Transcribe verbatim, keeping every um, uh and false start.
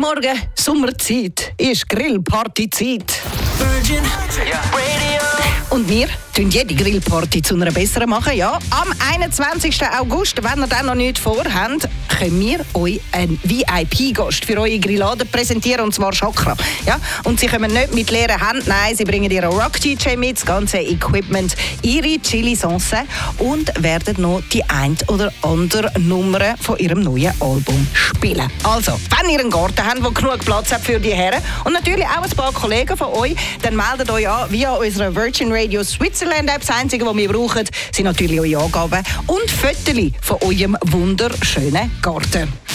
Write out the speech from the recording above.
Guten Morgen, Sommerzeit ist Grillpartyzeit. Virgin Radio. Und wir tun jede Grillparty zu einer besseren machen. Ja, am einundzwanzigsten August, wenn ihr dann noch nichts vorhabt, können wir euch einen V I P-Gast für eure Grillade präsentieren, und zwar Chakra. Ja, und sie kommen nicht mit leeren Händen, nein, sie bringen ihren Rock-D J mit, das ganze Equipment, ihre Chili-Sauce und werden noch die ein oder andere Nummer von ihrem neuen Album spielen. Also, wenn ihr einen Garten habt, der genug Platz hat für die Herren und natürlich auch ein paar Kollegen von euch, dann meldet euch an via unserer Virgin Radio Switzerland App. Das Einzige, was wir brauchen, sind natürlich eure Angaben und Fotos von eurem wunderschönen Garten.